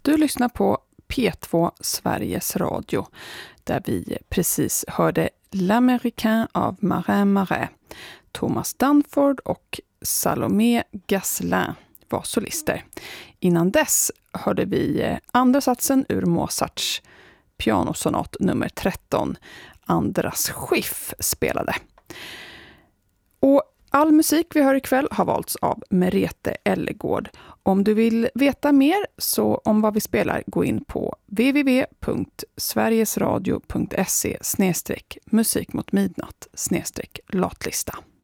Du lyssnar på P2 Sveriges Radio, där vi precis hörde L'Américain av Marin Marais. Thomas Danford och Salomé Gasselin var solister. Innan dess hörde vi andra satsen ur Mozarts pianosonat nummer 13. Andras Schiff spelade. Och all musik vi hör ikväll har valts av Merete Ellegård. Om du vill veta mer så om vad vi spelar, gå in på www.sverigesradio.se/musikmotmidnatt/latlista.